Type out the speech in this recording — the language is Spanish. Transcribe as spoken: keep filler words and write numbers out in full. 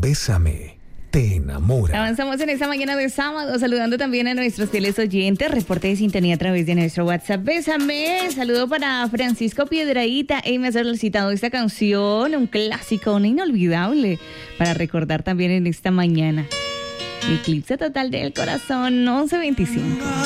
Bésame, te enamora. Avanzamos en esta mañana de sábado, saludando también a nuestros fieles oyentes. Reporte de sintonía a través de nuestro WhatsApp. Bésame. Saludo para Francisco Piedraíta. Él me ha solicitado esta canción, un clásico, un inolvidable, para recordar también en esta mañana. Eclipse total del corazón, once veinticinco.